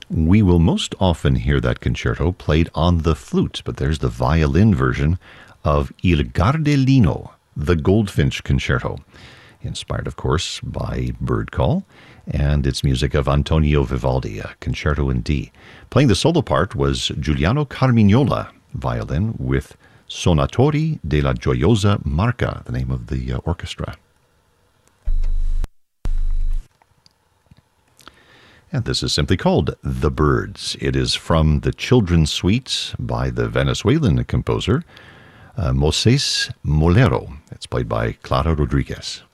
We will most often hear that concerto played on the flute, but there's the violin version of Il Gardellino, the Goldfinch Concerto, inspired, of course, by Bird Call, and it's music of Antonio Vivaldi, a concerto in D. Playing the solo part was Giuliano Carmignola, violin, with Sonatori della Gioiosa Marca, the name of the orchestra. And this is simply called The Birds. It is from the Children's Suite by the Venezuelan composer Moisés Molero. It's played by Clara Rodriguez.